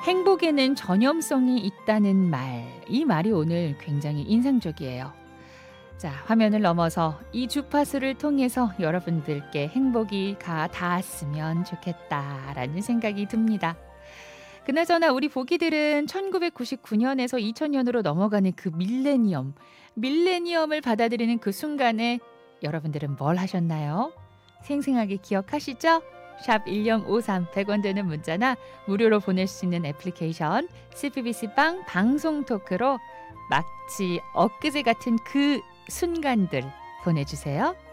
행복에는 전염성이 있다는 말. 이 말이 오늘 굉장히 인상적이에요. 자, 화면을 넘어서 이 주파수를 통해서 여러분들께 행복이 닿았으면 좋겠다라는 생각이 듭니다. 그나저나 우리 보기들은 1999년에서 2000년으로 넘어가는 그 밀레니엄을 받아들이는 그 순간에 여러분들은 뭘 하셨나요? 생생하게 기억하시죠? 샵 1053 100원 되는 문자나 무료로 보낼 수 있는 애플리케이션 CPBC 빵 방송 토크로 마치 엊그제 같은 그 순간들 보내주세요.